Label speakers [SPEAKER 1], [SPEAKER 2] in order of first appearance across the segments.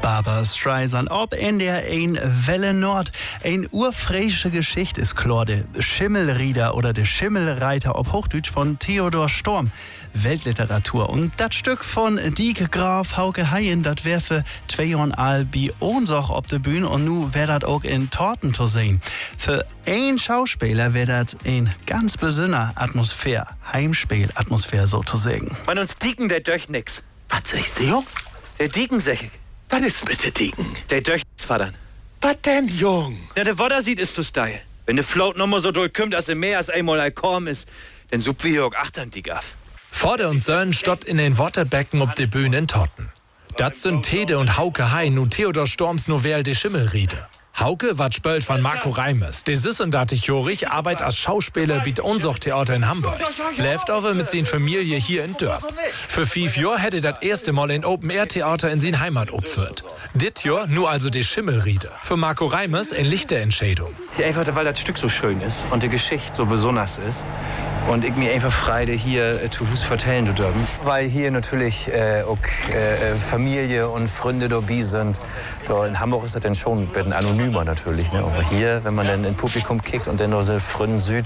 [SPEAKER 1] Barbra Streisand ob in der ein Welle Nord. Ein urfräische Geschichte ist klar, der Schimmelrieder oder der Schimmelreiter ob Hochdeutsch von Theodor Storm. Weltliteratur. Und das Stück von Dieke Graf Hauke Hayen, das wär für 2 Jahren all bei uns auf der Bühne und nu wär das auch in Torten zu sehen. Für ein Schauspieler wär das ein ganz besonderer Atmosphäre, Heimspielatmosphäre sozusagen.
[SPEAKER 2] Man uns Dieken, der döcht nix.
[SPEAKER 3] Was sagst du, Jung?
[SPEAKER 2] Der Dieken säckig.
[SPEAKER 3] Was ist mit der Dieken?
[SPEAKER 2] Der döcht vadern.
[SPEAKER 3] Was denn, Jung?
[SPEAKER 2] Ja, der Wodder sieht ist du steil. Wenn der Float noch mal so durchkommt, als er mehr als einmal allkorn ist, dann sucht wir auch achtern die Gaff.
[SPEAKER 4] Vater und Söhn stott in den Waterbecken ob de Bühne in Torten. Dat sind Tede und Hauke Hayen und Theodor Storms Novelle de Schimmelriede. Hauke wat spölt von Marco Reimers. De süssendatig Jorig arbeit als Schauspieler biet Unsucht-Theater in Hamburg. Leftover mit sin Familie hier in Dörp. Für 5 Jahr hätte das erste Mal in Open-Air-Theater in sin Heimat opführt. Dit Jahr nur also de Schimmelriede. Für Marco Reimers eine lichte Entscheidung.
[SPEAKER 2] Ja, einfach, weil das Stück so schön ist und die Geschichte so besonders ist. Und ich mir einfach Freude hier zu Hus vertellen zu dürfen.
[SPEAKER 5] Weil hier natürlich auch Familie und Freunde dabei sind. Da in Hamburg ist das dann schon ein bisschen anonymer natürlich. Ne? Aber hier, wenn man dann ins Publikum kickt und dann noch so Freunde süd,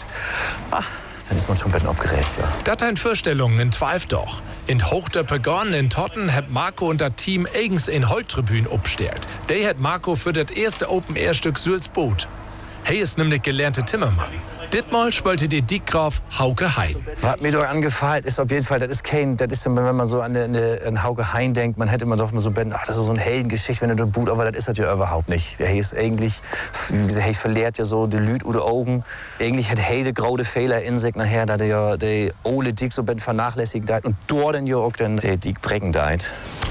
[SPEAKER 5] dann ist man schon ein bisschen aufgeregt. Ja.
[SPEAKER 4] Dat ein Vorstellungen in Twalf doch. In Hochdöppegarn in Totten hat Marco und das Team eigens in Holtribünen uppstellt. Der hat Marco für das erste Open-Air-Stück Sülz Boot. Hey ist nämlich gelernte Timmermann. Ditmal spölte die Dickgraf Hauke Hayen.
[SPEAKER 5] Was mir doch angefallen ist auf jeden Fall, das ist wenn man so an Hauke Hayen denkt, man hätte immer doch mal so das ist so eine Heldengeschichte, wenn er dort boot, aber das ist das ja überhaupt nicht. Der ist eigentlich, wie gesagt, verliert ja so die Lüd oder Augen. Eigentlich hat Heide graude Fehler in sich nachher, da der ja die Ole Dick so vernachlässigt hat und dort dann ja auch dann der Dick brecken deit.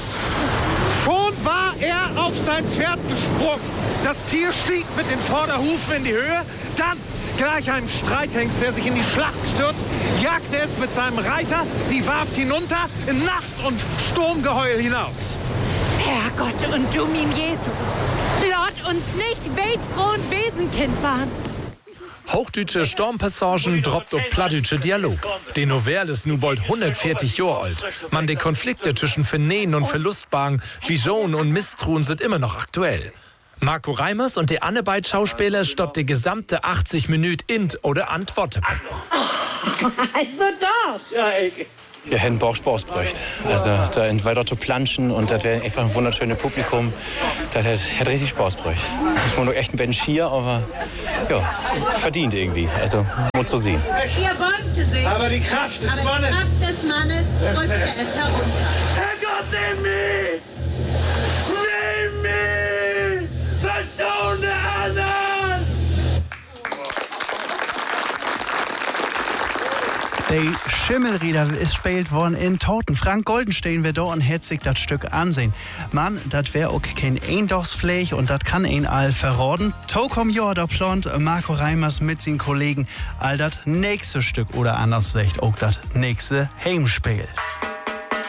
[SPEAKER 6] Schon war er auf sein Pferd gesprungen. Das Tier stieg mit den Vorderhufen in die Höhe. Dann, gleich einem Streithengst, der sich in die Schlacht stürzt, jagte es mit seinem Reiter die Warft hinunter in Nacht und Sturmgeheul hinaus.
[SPEAKER 7] Herrgott und du, mein Jesu, lord uns nicht weltfroh und Wesenkind waren.
[SPEAKER 4] Hochdeutsche Stormpassagen droppt auf plattdeutsche Dialog. Die Novelle ist nun bald 140 Jahre alt. Man, die Konflikte zwischen Vernehen und Verlustbang, Vision und Misstrauen sind immer noch aktuell. Marco Reimers und die Annebeid Schauspieler stott die gesamte 80 Minuten in oder Antwortebecken.
[SPEAKER 7] Also doch.
[SPEAKER 2] Ja,
[SPEAKER 5] Wir hätten Bauchspaß bräucht. Also da weiter zu planschen und das wäre einfach ein wunderschönes Publikum. Das hätte richtig Spaß bräucht. Ist man noch echt ein bisschen schier, aber ja, verdient irgendwie. Also muss so sehen.
[SPEAKER 7] Ihr beugte sich.
[SPEAKER 6] Aber die Kraft des
[SPEAKER 7] Aber die
[SPEAKER 6] Mannes.
[SPEAKER 7] Kraft des Mannes drückte es herunter.
[SPEAKER 6] Herrgott, nimm mich! Nimm mich! Verstohn der anderen!
[SPEAKER 1] Die Schimmelrieder ist spielt worden in Torten. Frank Goldenstein wird da und hat sich das Stück ansehen. Mann, das wär auch kein Eindochsfläch und das kann ihn all verraten. Tokom ja, da plant Marco Reimers mit seinen Kollegen all das nächste Stück oder anders gesagt auch das nächste Heimspiel.